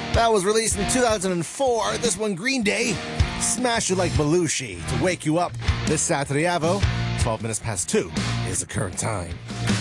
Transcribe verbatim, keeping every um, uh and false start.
That was released in two thousand four. This one, Green Day, Smash You Like Belushi, to wake you up this Saturday, Avo. twelve minutes past two is the current time.